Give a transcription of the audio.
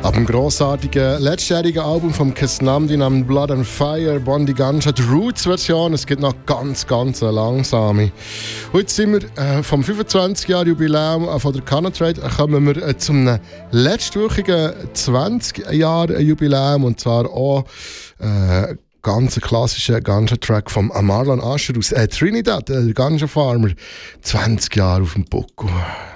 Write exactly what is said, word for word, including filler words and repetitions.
Ab dem grossartigen letztjährigen Album vom Kiss Namdi namens Blood and Fire, Bondi Ganja, die Roots-Version, es gibt noch ganz, ganz eine langsame. Heute sind wir äh, vom fünfundzwanzig Jahr Jubiläum äh, von der Canatrade, äh, kommen wir äh, zum letztwöchigen zwanzig Jahr Jubiläum und zwar auch äh, ganz klassischer Ganja-Track von Marlon Asher aus äh, Trinidad, der Ganja Farmer, zwanzig Jahre auf dem Buckel.